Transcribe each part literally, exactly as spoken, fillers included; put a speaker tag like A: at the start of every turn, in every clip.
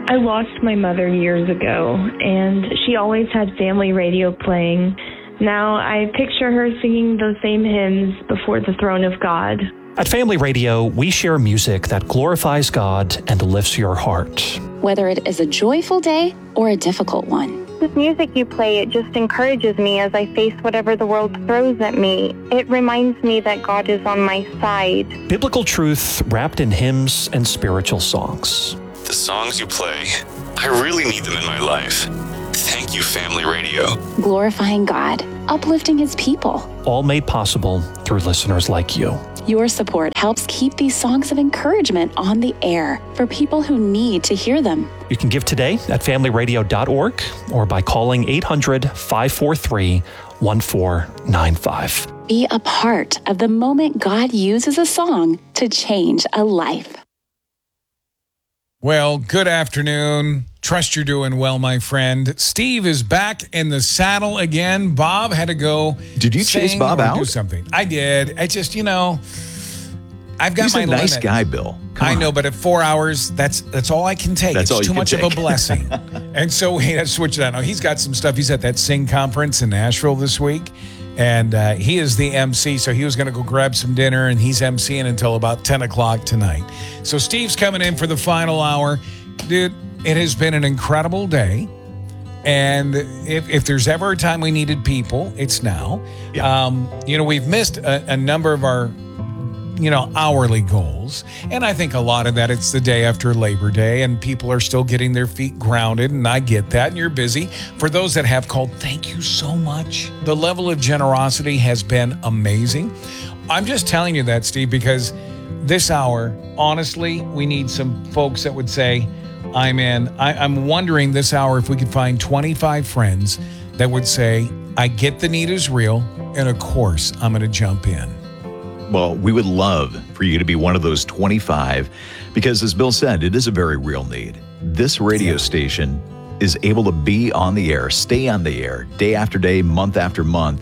A: I lost my mother years ago, and she always had family radio playing. Now I picture her singing those same hymns before the throne of God.
B: At Family Radio, we share music that glorifies God and lifts your heart.
C: Whether it is a joyful day or a difficult one.
D: The music you play, it just encourages me as I face whatever the world throws at me. It reminds me that God is on my side.
B: Biblical truth wrapped in hymns and spiritual songs.
E: The songs you play, I really need them in my life. Thank you, Family Radio.
C: Glorifying God, uplifting His people.
B: All made possible through listeners like you.
C: Your support helps keep these songs of encouragement on the air for people who need to hear them.
B: You can give today at family radio dot org or by calling eight hundred, five four three, one four nine five.
C: Be a part of the moment God uses a song to change a life.
F: Well, good afternoon. Trust you're doing well, my friend. Steve is back in the saddle again. Bob had to go.
G: Did you chase Bob out?
F: Do something. I did. I just, you know, I've got
G: He's
F: my
G: a nice
F: limit.
G: guy, Bill. Come
F: I
G: on.
F: know, but at four hours, that's that's all I can take.
G: That's
F: it's
G: all you
F: too
G: can
F: much
G: take.
F: of a blessing. And so we had to switch it out. Now, he's got some stuff. He's at that Sing conference in Nashville this week. And uh, he is the M C, so he was going to go grab some dinner, and he's emceeing until about ten o'clock tonight. So Steve's coming in for the final hour. Dude, it has been an incredible day. And if, if there's ever a time we needed people, it's now.
G: Yeah.
F: Um, you know, we've missed a, a number of our, you know, hourly goals. And I think a lot of that, it's the day after Labor Day, and people are still getting their feet grounded, and I get that, and you're busy. For those that have called, thank you so much. The level of generosity has been amazing. I'm just telling you that, Steve, because this hour, honestly, we need some folks that would say, I'm in. I, I'm wondering this hour if we could find twenty-five friends that would say, I get the need is real, and of course, I'm going to jump in.
G: Well, we would love for you to be one of those twenty-five because, as Bill said, it is a very real need. This radio
F: Yeah.
G: station is able to be on the air, stay on the air, day after day, month after month,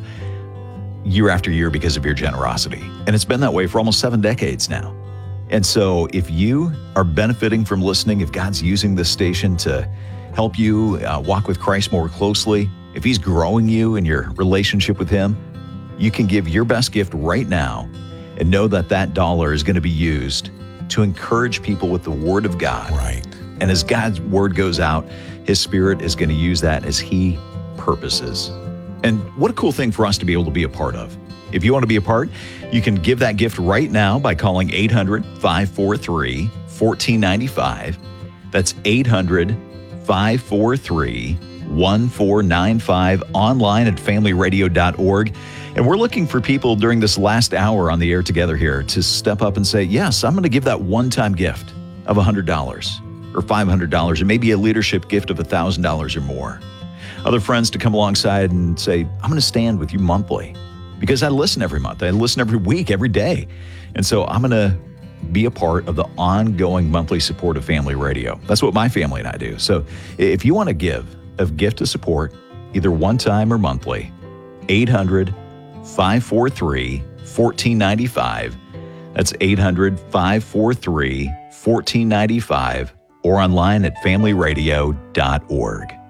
G: year after year because of your generosity. And it's been that way for almost seven decades now. And so if you are benefiting from listening, if God's using this station to help you uh, walk with Christ more closely, if He's growing you in your relationship with Him, you can give your best gift right now and know that that dollar is going to be used to encourage people with the Word of God.
F: Right.
G: And as God's Word goes out, His Spirit is going to use that as He purposes. And what a cool thing for us to be able to be a part of. If you want to be a part, you can give that gift right now by calling eight hundred, five four three, one four nine five. That's eight hundred, five four three, one four nine five, online at family radio dot org. And we're looking for people during this last hour on the air together here to step up and say, yes, I'm going to give that one-time gift of one hundred dollars or five hundred dollars or maybe a leadership gift of one thousand dollars or more. Other friends to come alongside and say, I'm going to stand with you monthly because I listen every month. I listen every week, every day. And so I'm going to be a part of the ongoing monthly support of Family Radio. That's what my family and I do. So if you want to give a gift of support, either one time or monthly, eight hundred, five four three, one four nine five. That's eight hundred, five four three, one four nine five or online at family radio dot org.